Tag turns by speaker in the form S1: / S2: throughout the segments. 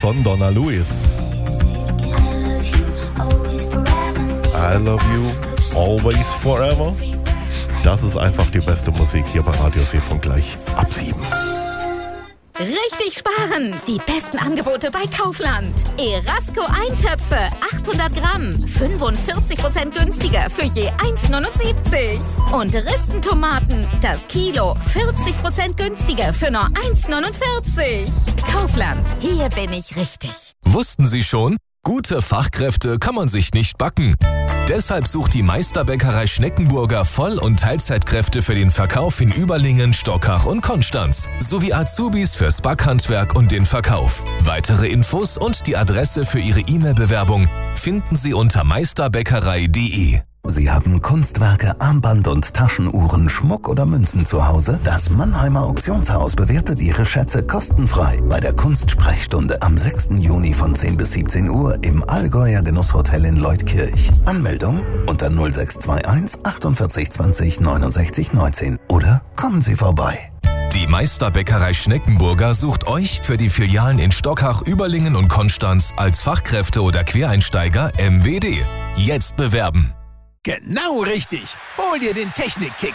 S1: von Donna Lewis. I love you, always forever. Das ist einfach die beste Musik hier bei Radio Seefunk gleich ab 7.
S2: Richtig sparen! Die besten Angebote bei Kaufland. Erasco Eintöpfe, 800 Gramm, 45% günstiger für je 1,79. Und Ristentomaten, das Kilo, 40% günstiger für nur 1,49. Kaufland, hier bin ich richtig.
S3: Wussten Sie schon? Gute Fachkräfte kann man sich nicht backen. Deshalb sucht die Meisterbäckerei Schneckenburger Voll- und Teilzeitkräfte für den Verkauf in Überlingen, Stockach und Konstanz sowie Azubis fürs Backhandwerk und den Verkauf. Weitere Infos und die Adresse für Ihre E-Mail-Bewerbung finden Sie unter meisterbäckerei.de.
S4: Sie haben Kunstwerke, Armband- und Taschenuhren, Schmuck oder Münzen zu Hause? Das Mannheimer Auktionshaus bewertet Ihre Schätze kostenfrei bei der Kunstsprechstunde am 6. Juni von 10 bis 17 Uhr im Allgäuer Genusshotel in Leutkirch. Anmeldung unter 0621 48 20 69 19 oder kommen Sie vorbei.
S3: Die Meisterbäckerei Schneckenburger sucht euch für die Filialen in Stockach, Überlingen und Konstanz als Fachkräfte oder Quereinsteiger MWD. Jetzt bewerben!
S5: Genau richtig. Hol dir den Technikkick.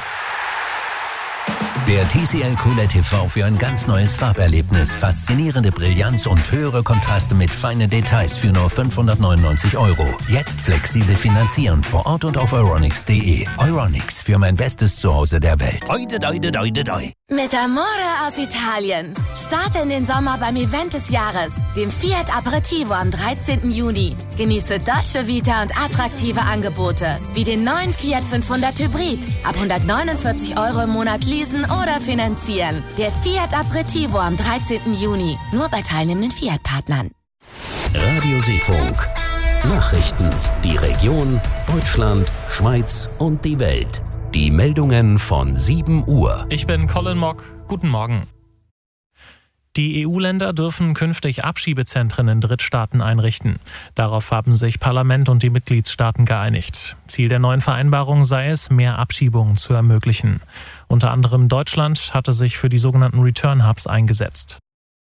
S6: Der TCL QLED TV für ein ganz neues Farberlebnis. Faszinierende Brillanz und höhere Kontraste mit feinen Details für nur 599 €. Jetzt flexibel finanzieren vor Ort und auf euronics.de. Euronics, für mein bestes Zuhause der Welt. Oide, doide, doide, doi.
S2: Mit Amore aus Italien. Starte in den Sommer beim Event des Jahres, dem Fiat Aperitivo am 13. Juni. Genieße deutsche Vita und attraktive Angebote, wie den neuen Fiat 500 Hybrid. Ab 149 € im Monat leasen oder finanzieren. Der Fiat Aperitivo am 13. Juni. Nur bei teilnehmenden Fiat-Partnern.
S7: Radio Seefunk. Nachrichten. Die Region, Deutschland, Schweiz und die Welt. Die Meldungen von 7 Uhr.
S8: Ich bin Colin Mock. Guten Morgen. Die EU-Länder dürfen künftig Abschiebezentren in Drittstaaten einrichten. Darauf haben sich Parlament und die Mitgliedstaaten geeinigt. Ziel der neuen Vereinbarung sei es, mehr Abschiebungen zu ermöglichen. Unter anderem Deutschland hatte sich für die sogenannten Return Hubs eingesetzt.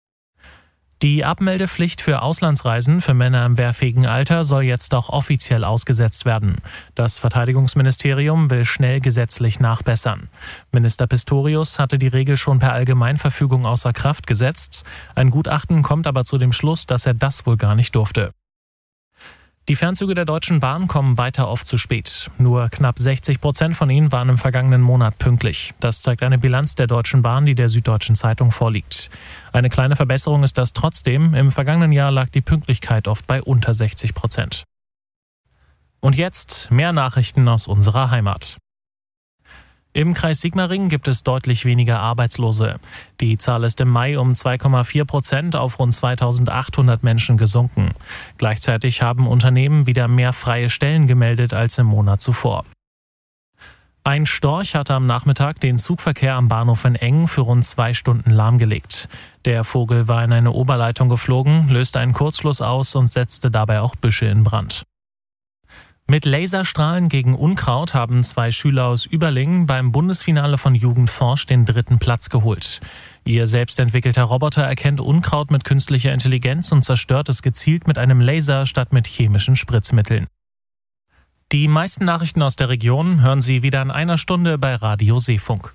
S8: Die Abmeldepflicht für Auslandsreisen für Männer im wehrfähigen Alter soll jetzt auch offiziell ausgesetzt werden. Das Verteidigungsministerium will schnell gesetzlich nachbessern. Minister Pistorius hatte die Regel schon per Allgemeinverfügung außer Kraft gesetzt. Ein Gutachten kommt aber zu dem Schluss, dass er das wohl gar nicht durfte. Die Fernzüge der Deutschen Bahn kommen weiter oft zu spät. Nur knapp 60% von ihnen waren im vergangenen Monat pünktlich. Das zeigt eine Bilanz der Deutschen Bahn, die der Süddeutschen Zeitung vorliegt. Eine kleine Verbesserung ist das trotzdem. Im vergangenen Jahr lag die Pünktlichkeit oft bei unter 60%. Und jetzt mehr Nachrichten aus unserer Heimat. Im Kreis Sigmaringen gibt es deutlich weniger Arbeitslose. Die Zahl ist im Mai um 2,4% auf rund 2800 Menschen gesunken. Gleichzeitig haben Unternehmen wieder mehr freie Stellen gemeldet als im Monat zuvor. Ein Storch hatte am Nachmittag den Zugverkehr am Bahnhof in Engen für rund 2 Stunden lahmgelegt. Der Vogel war in eine Oberleitung geflogen, löste einen Kurzschluss aus und setzte dabei auch Büsche in Brand. Mit Laserstrahlen gegen Unkraut haben 2 Schüler aus Überlingen beim Bundesfinale von Jugend forscht den 3. Platz geholt. Ihr selbstentwickelter Roboter erkennt Unkraut mit künstlicher Intelligenz und zerstört es gezielt mit einem Laser statt mit chemischen Spritzmitteln. Die meisten Nachrichten aus der Region hören Sie wieder in einer Stunde bei Radio Seefunk.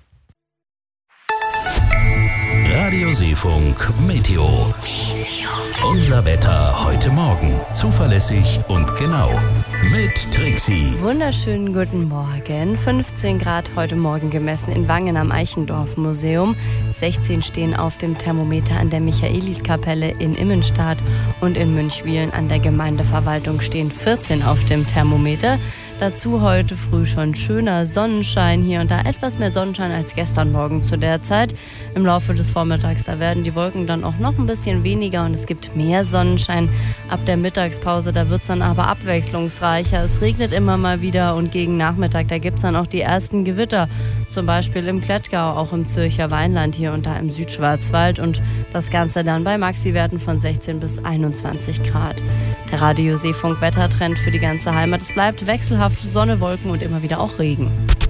S7: Radio Seefunk Meteo. Unser Wetter heute Morgen. Zuverlässig und genau. Mit Trixie.
S9: Wunderschönen guten Morgen. 15 Grad heute Morgen gemessen in Wangen am Eichendorff-Museum. 16 stehen auf dem Thermometer an der Michaeliskapelle in Immenstadt. Und in Münchwilen an der Gemeindeverwaltung stehen 14 auf dem Thermometer. Dazu heute früh schon schöner Sonnenschein, hier und da etwas mehr Sonnenschein als gestern Morgen zu der Zeit. Im Laufe des Vormittags, da werden die Wolken dann auch noch ein bisschen weniger und es gibt mehr Sonnenschein. Ab der Mittagspause, da wird es dann aber abwechslungsreicher. Es regnet immer mal wieder und gegen Nachmittag, da gibt es dann auch die ersten Gewitter. Zum Beispiel im Klettgau, auch im Zürcher Weinland, hier und da im Südschwarzwald. Und das Ganze dann bei Maxiwerten von 16 bis 21 Grad. Der Radio Seefunk Wettertrend für die ganze Heimat. Es bleibt wechselhaft Sonne, Wolken und immer wieder auch Regen.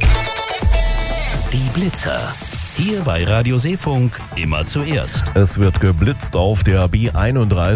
S7: Die Blitzer. Hier bei Radio Seefunk immer zuerst.
S1: Es wird geblitzt auf der B31.